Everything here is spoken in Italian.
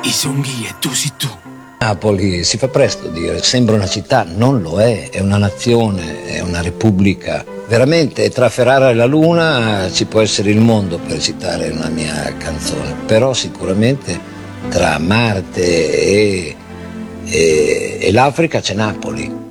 Isonghi e tu sei tu. Napoli si fa presto a dire, sembra una città, non lo è una nazione, è una repubblica. Veramente tra Ferrara e la Luna ci può essere il mondo, per citare una mia canzone, però sicuramente tra Marte e l'Africa c'è Napoli.